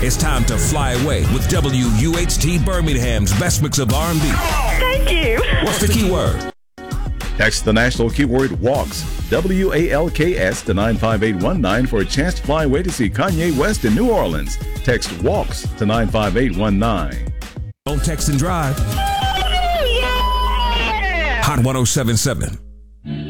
It's time to fly away with WUHT Birmingham's best mix of R&B. Thank you. What's the keyword? Text the national keyword WALKS, WALKS to 95819 for a chance to fly away to see Kanye West in New Orleans. Text WALKS to 95819. Don't text and drive. Hot 1077.